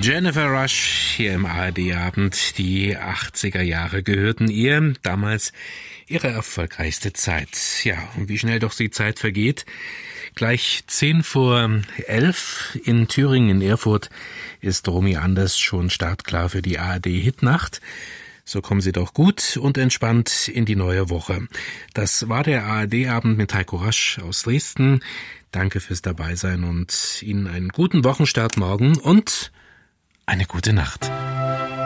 Jennifer Rush hier im ARD-Abend. Die 80er Jahre gehörten ihr, damals ihre erfolgreichste Zeit. Ja, und wie schnell doch die Zeit vergeht. Gleich 10:11 in Thüringen, in Erfurt, ist Romy Anders schon startklar für die ARD-Hitnacht. So kommen Sie doch gut und entspannt in die neue Woche. Das war der ARD-Abend mit Heiko Rasch aus Dresden. Danke fürs Dabeisein und Ihnen einen guten Wochenstart morgen und eine gute Nacht.